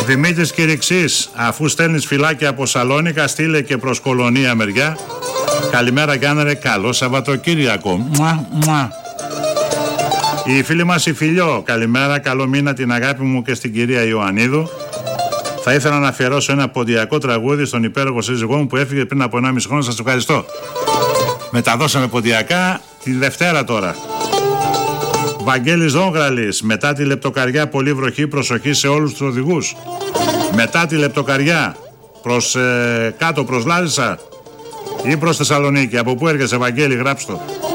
Δημήτρης Κηρυξής, αφού στέλνεις φυλάκια από Σαλόνικα, στείλε και προς Κολονία μεριά. Καλημέρα Γιάννερε, καλό Σαββατοκύριακο. Μουα, μουα. Η φίλη μας η Φιλιό, καλημέρα, καλό μήνα την αγάπη μου και στην κυρία Ιωαννίδου. Θα ήθελα να αφιερώσω ένα ποντιακό τραγούδι στον υπέροχο σύζυγό μου που έφυγε πριν από 1,5 χρόνο. Σας ευχαριστώ. Μεταδώσαμε ποντιακά τη Δευτέρα τώρα. Βαγγέλης Δόγραλης, μετά τη λεπτοκαριά πολύ βροχή, προσοχή σε όλους τους οδηγούς. Μετά τη λεπτοκαριά προς κάτω προς Λάρισα ή προς Θεσσαλονίκη. Από πού έρχεσαι Βαγγέλη, γράψτε το.